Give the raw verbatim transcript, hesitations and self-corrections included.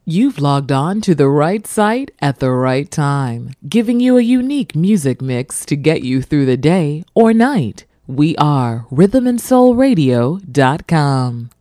You've logged on to the right site at the right time, giving you a unique music mix to get you through the day or night. We are rhythm and soul radio dot com.